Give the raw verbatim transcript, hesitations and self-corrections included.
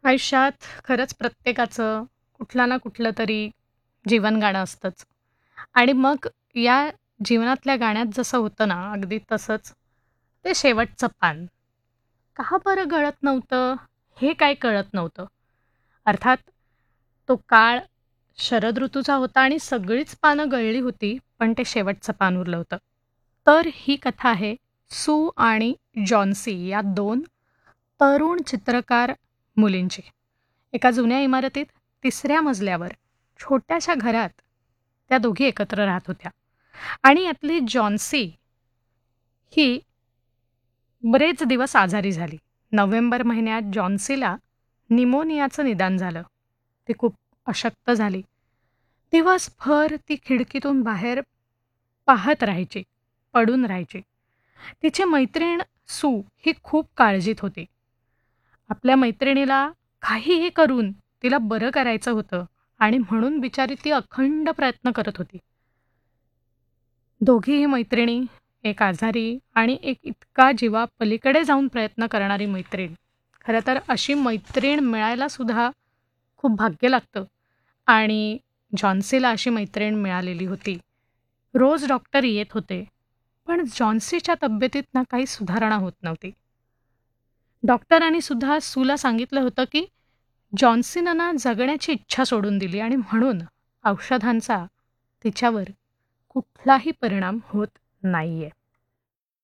आयुष्यात खरंच प्रत्येकाचं कुठलं ना कुठलं तरी जीवन गाणं असतंच. आणि मग या जीवनातल्या गाण्यात जसं होतं ना, अगदी तसंच ते शेवटचं पान. का बरं गळत नव्हतं, हे काय कळत नव्हतं. अर्थात तो काळ शरद ऋतूचा होता आणि सगळीच पानं गळली होती, पण ते शेवटचं पान उरलं होतं. तर ही कथा आहे सू आणि जॉन्सी या दोन तरुण चित्रकार मुलींची. एका जुन्या इमारतीत तिसऱ्या मजल्यावर छोट्याशा घरात त्या दोघी एकत्र राहत होत्या. आणि यातली जॉन्सी ही बरेच दिवस आजारी झाली. नोव्हेंबर महिन्यात जॉन्सीला निमोनियाचं निदान झालं. ती खूप अशक्त झाली. दिवसभर ती खिडकीतून बाहेर पाहत राहायची, पडून राहायची. तिची मैत्रीण सू ही खूप काळजीत होती. आपल्या मैत्रिणीला काहीही करून तिला बरं करायचं होतं आणि म्हणून बिचारी ती अखंड प्रयत्न करत होती. दोघीही मैत्रिणी, एक आजारी आणि एक इतका जीवापलीकडे जाऊन प्रयत्न करणारी मैत्रीण. खरं तर अशी मैत्रीण मिळायला सुद्धा खूप भाग्य लागतं आणि जॉन्सीला अशी मैत्रीण मिळालेली होती. रोज डॉक्टर येत होते, पण जॉन्सीच्या तब्येतीत ना काही सुधारणा होत नव्हती. डॉक्टरांनी सुद्धा सूला सांगितलं होतं की जॉन्सीनं ना जगण्याची इच्छा सोडून दिली आणि म्हणून औषधांचा तिच्यावर कुठलाही परिणाम होत नाहीये.